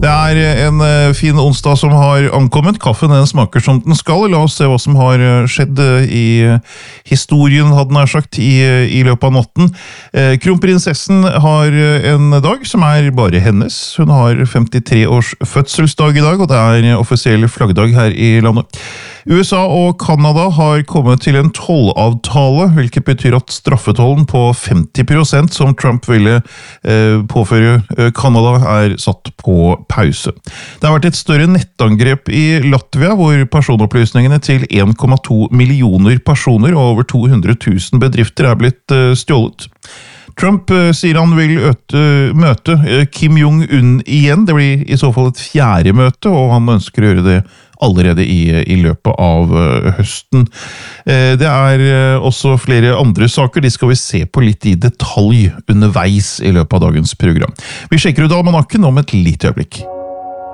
Det en fin onsdag som har ankommet. Kaffen den smaker som den skal. La oss se hva som har skjedd i historien, hadde den sagt, i løpet av natten. Kronprinsessen har en dag som bare hennes. Hun har 53 års fødselsdag i dag, og det offisiell flaggdag her i landet. USA og Kanada har kommet til en tollavtale, hvilket betyr at straffetollen på 50% som Trump ville påføre Kanada satt på pause. Det har vært et større nettangrep i Latvia, hvor personopplysningene til 1,2 millioner personer og over 200 000 bedrifter blitt stjålet. Trump sier han vil møte Kim Jong-un igjen. Det blir i så fall et fjerde møte, og han ønsker å gjøre det allerede i løpet av høsten. Det også flere andre saker, de skal vi se på litt i detalj underveis i løpet av dagens program. Vi sjekker ut almanakken om et lite øyeblikk.